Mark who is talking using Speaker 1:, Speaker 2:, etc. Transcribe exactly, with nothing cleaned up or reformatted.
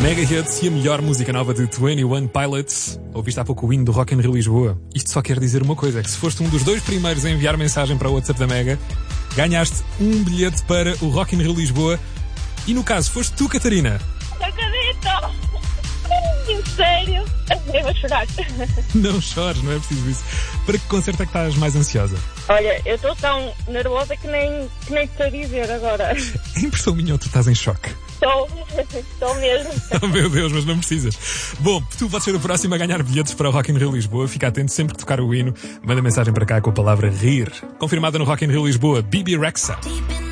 Speaker 1: Mega Hits e a melhor música nova de vinte e um Pilots. Ouviste há pouco o hino do Rock in Rio Lisboa. Isto só quer dizer uma coisa, é que se foste um dos dois primeiros a enviar mensagem para o WhatsApp da Mega, ganhaste um bilhete para o Rock in Rio Lisboa. E no caso, foste tu, Catarina.
Speaker 2: Não acredito! Sério? Eu vou chorar.
Speaker 1: Não chores, não é preciso isso. Para que concerto é que estás mais ansiosa?
Speaker 2: Olha, eu estou tão nervosa que nem, que nem te estou a dizer agora.
Speaker 1: É impressão minha ou tu estás em choque?
Speaker 2: Estou, estou mesmo.
Speaker 1: Oh meu Deus, mas não precisas. Bom, tu vais ser o próximo a ganhar bilhetes para o Rock in Rio Lisboa. Fica atento sempre que tocar o hino. Manda mensagem para cá com a palavra rir. Confirmada no Rock in Rio Lisboa, Bibi Rexha.